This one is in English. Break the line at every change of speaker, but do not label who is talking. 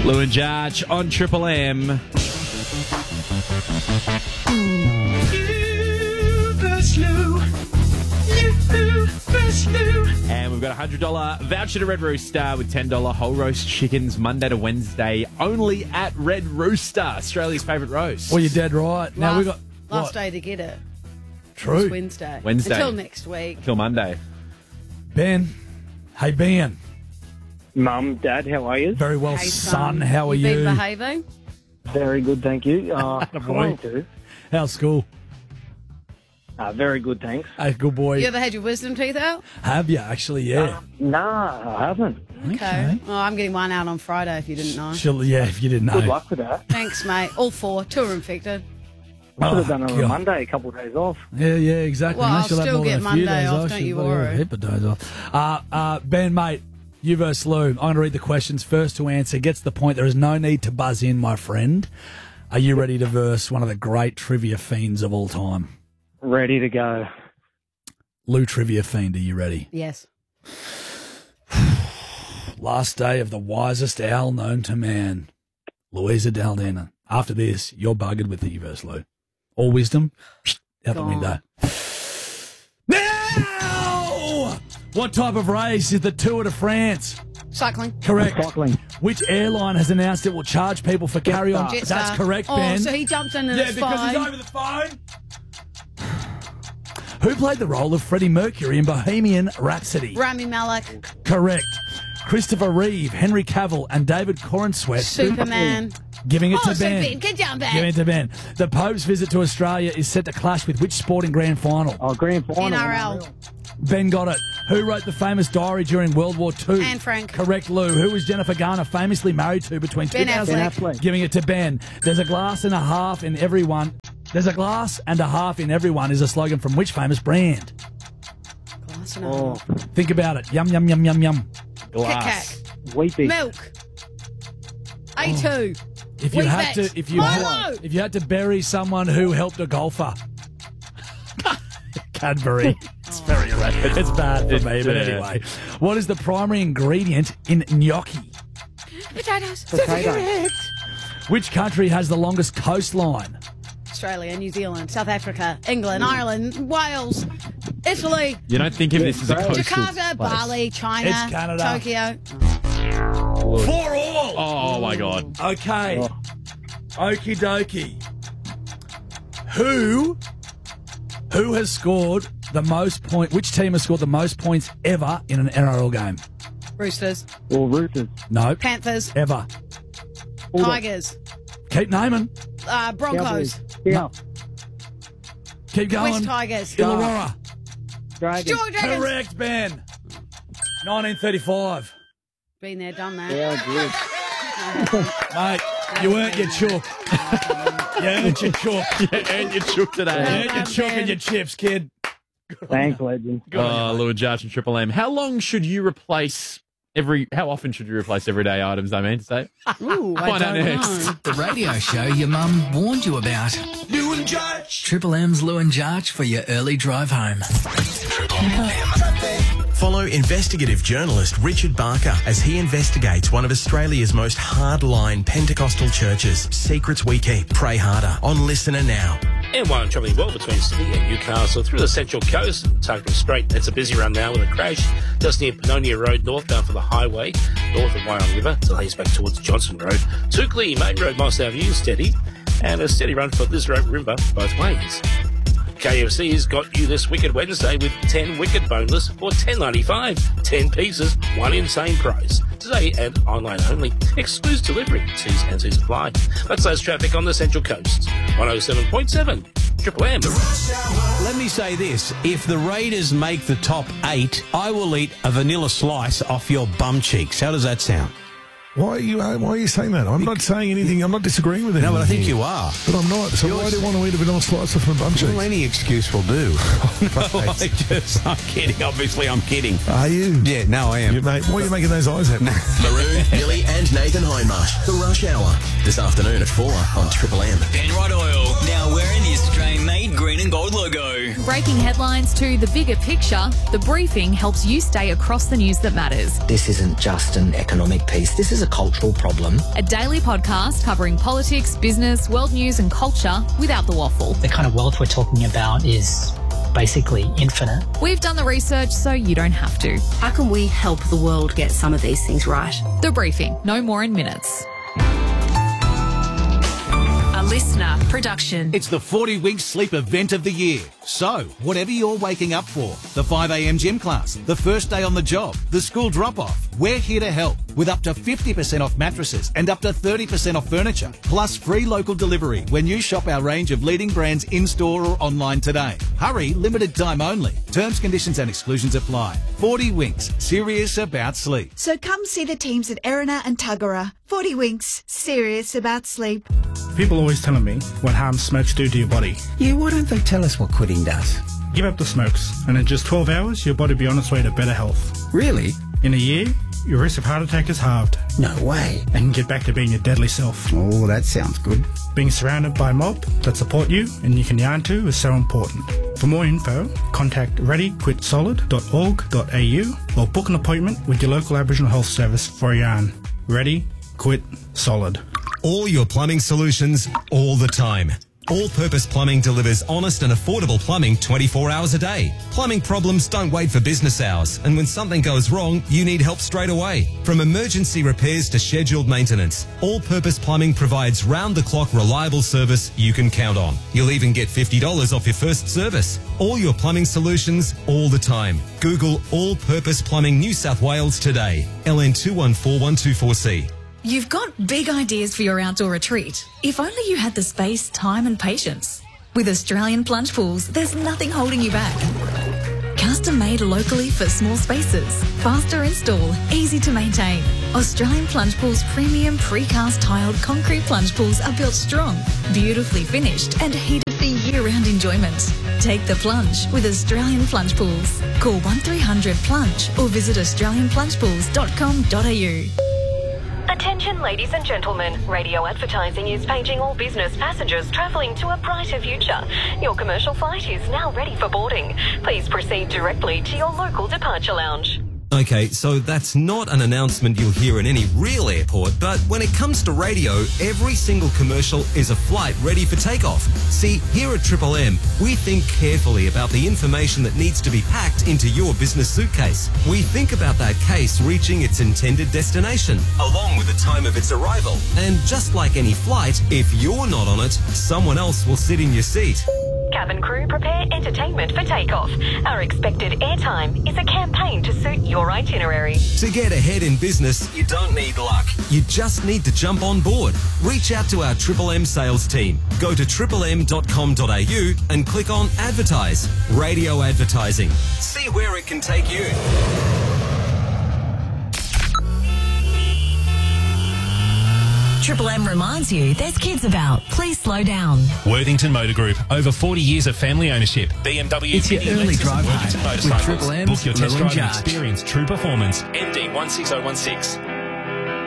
Lou and Jarch on Triple M. And we've got a $100 voucher to Red Rooster with $10 whole roast chickens Monday to Wednesday only at Red Rooster, Australia's favourite roast.
Well, you're dead right. Now we got
last day to get it.
True.
It's Wednesday. Until next week.
Until Monday.
Ben. Hey, Ben.
Mum, Dad, how are you?
Very well,
Hey,
son. How are you?
Been behaving?
Very good, thank you. Trying to.
How's school?
Very good, thanks.
Hey, good boy.
You ever had your wisdom teeth out?
Have you actually? Yeah.
Nah, I haven't.
Okay. Oh, I'm getting one out on Friday if you didn't know.
Yeah, if you didn't know.
Good luck with that.
Thanks, mate. All 4. 2 are infected.
I should have done it on a
God.
Monday, a couple of days off.
Yeah, exactly.
Well,
Mate,
I'll
she'll have
still
more than
get
a few
Monday
days
off, don't
She'll
you
have
worry.
A heap of days off. Ben, mate, you versus Lou. I'm going to read the questions. First to answer gets the point. There is no need to buzz in, my friend. Are you ready to verse one of the great trivia fiends of all time?
Ready to go.
Lou Trivia Fiend, are you ready?
Yes.
Last day of the wisest owl known to man, Louisa Daldana. After this, you're buggered with the verse, Lou. All wisdom, out the
Gone.
window. Now! What type of race is the Tour de France?
Cycling.
Correct.
Cycling.
Which airline has announced it will charge people for carry-on?
Jetstar.
That's correct,
Oh,
Ben.
so he jumped in and
Yeah,
it's
because
fine.
he's over the phone. Who played the role of Freddie Mercury in Bohemian Rhapsody?
Rami Malek.
Correct. Christopher Reeve, Henry Cavill, and David Corenswet.
Superman.
Giving it to
so
Ben.
Ben, good job, Ben.
Giving it to Ben. The Pope's visit to Australia is set to clash with which sporting grand final?
Oh, grand final.
NRL.
Ben got it. Who wrote the famous diary during World War II?
Anne Frank.
Correct, Lou. Who was Jennifer Garner famously married to between
Ben
2000?
Ben
Affleck.
Affleck.
Giving it to Ben. There's a glass and a half in everyone. There's a glass and a half in everyone is a slogan from which famous brand?
Glass and a
Oh,
half.
Think about it. Yum, yum, yum, yum, yum.
Glass.
Kit
Weet-Bix.
Kat. Milk. A2.
If you
Wheat
had
Bix.
to,
Milo.
if you had to bury someone who helped a golfer, Cadbury. It's very irreverent. It's bad for me, but anyway. What is the primary ingredient in gnocchi?
Potatoes.
Potato.
Which country has the longest coastline?
Australia, New Zealand, South Africa, England, Ireland, Wales, Italy,
You don't think of this as a coastal
Jakarta,
place.
Bali, China,
It's Canada.
Tokyo.
4 all.
Oh, my God.
Okay.
Oh.
Okie dokie. Who has scored the most point? Which team has scored the most points ever in an NRL game?
Roosters,
Or Roosters.
No.
Panthers,
Ever.
Tigers,
Keep naming.
Broncos,
Cowboys. Yeah.
Keep going.
West Tigers,
Illawarra.
Dragons.
George Dragons.
Correct, Ben. 1935.
Been there, done that.
Yeah, good.
Mate, you earned your chook. You earned your chook.
And you chook today.
You earned your
done,
chook
Ben.
and your chips, kid.
Thanks, legend.
Lou and Jarch and Triple M. How long should you replace how often should you replace everyday items, I mean to say?
Ooh, I
Find out
don't
next.
know.
The radio show your mum warned you about. Lou and Jarch. Triple M's Lou and Jarch for your early drive home.
Follow investigative journalist Richard Barker as he investigates one of Australia's most hardline Pentecostal churches. Secrets we keep. Pray harder. On Listener Now.
M1 travelling well between Sydney and Newcastle through the Central Coast and Tarkman Strait. That's a busy run now with a crash just near Pannonia Road northbound for the highway, north of Wyong River. Delays back towards Johnson Road. Toukley Main Road, Moss Avenue, steady. And a steady run for Liz Road Rimba both ways. KFC has got you this Wicked Wednesday with 10 Wicked Boneless for $10.95. 10 pieces, one insane price. Today and online only. Exclusive delivery. T's and C's apply. That's less traffic on the Central Coast. 107.7. Triple M.
Let me say this. If the Raiders make the top 8, I will eat a vanilla slice off your bum cheeks. How does that sound?
Why are you saying that? I'm not saying anything. I'm not disagreeing with
No,
anything.
but I think you are.
But I'm not. So why do you want to eat a vanilla slice off my bum cheeks?
Well, any excuse will do. I'm kidding. Obviously, I'm kidding.
Are you?
Yeah, no, I am.
Mate, why are you making those eyes at me?
Maroon, Billy and Nathan Hindmarsh. The Rush Hour. This afternoon at 4 on Triple M.
Penrite Oil, now wearing the Australian-made green and gold logo.
Breaking headlines to the bigger picture, The Briefing helps you stay across the news that matters.
This isn't just an economic piece, this is a cultural problem.
A daily podcast covering politics, business, world news and culture without the waffle.
The kind of wealth we're talking about is basically infinite.
We've done the research so you don't have to.
How can we help the world get some of these things right?
The Briefing, no more in minutes.
A listener production.
It's the 40 Winks Sleep event of the year. So, whatever you're waking up for, the 5 a.m. gym class, the first day on the job, the school drop-off, we're here to help with up to 50% off mattresses and up to 30% off furniture, plus free local delivery when you shop our range of leading brands in-store or online today. Hurry, limited time only. Terms, conditions and exclusions apply. 40 Winks, serious about sleep.
So come see the teams at Erina and Tuggerah. 40 Winks, serious about sleep.
People always telling me what harm smokes do to your body.
Yeah, why don't they tell us what quitting does?
Give up the smokes, and in just 12 hours, your body will be on its way to better health.
Really?
In a year, your risk of heart attack is halved.
No way.
And get back to being your deadly self.
Oh, that sounds good.
Being surrounded by a mob that support you and you can yarn to is so important. For more info, contact readyquitsolid.org.au or book an appointment with your local Aboriginal Health Service for a yarn. Ready, quit, solid.
All your plumbing solutions, all the time. All Purpose Plumbing delivers honest and affordable plumbing 24 hours a day. Plumbing problems don't wait for business hours, and when something goes wrong, you need help straight away. From emergency repairs to scheduled maintenance, All Purpose Plumbing provides round-the-clock reliable service you can count on. You'll even get $50 off your first service. All your plumbing solutions, all the time. Google All Purpose Plumbing New South Wales today. LN214124C.
You've got big ideas for your outdoor retreat. If only you had the space, time and patience. With Australian Plunge Pools, there's nothing holding you back. Custom made locally for small spaces. Faster install, easy to maintain. Australian Plunge Pools premium precast tiled concrete plunge pools are built strong, beautifully finished and heated for year-round enjoyment. Take the plunge with Australian Plunge Pools. Call 1300 Plunge or visit australianplungepools.com.au.
Attention ladies and gentlemen, radio advertising is paging all business passengers travelling to a brighter future. Your commercial flight is now ready for boarding. Please proceed directly to your local departure lounge.
Okay, so that's not an announcement you'll hear in any real airport, but when it comes to radio, every single commercial is a flight ready for takeoff. See, here at Triple M, we think carefully about the information that needs to be packed into your business suitcase. We think about that case reaching its intended destination, along with the time of its arrival. And just like any flight, if you're not on it, someone else will sit in your seat.
Cabin crew, prepare entertainment for takeoff. Our expected airtime is a campaign to suit your itinerary.
To get ahead in business, you don't need luck. You just need to jump on board. Reach out to our Triple M sales team. Go to triplem.com.au and click on Advertise. Radio advertising. See where it can take you.
Triple M reminds you there's kids about. Please slow down.
Worthington Motor Group. Over 40 years of family ownership. BMW,
It's your
Mini,
early
Lexus,
drive
Worthington
home
Motorcycles.
with Triple M's
Book your test
Lou and
drive and
Judge.
experience true performance. MD 16016.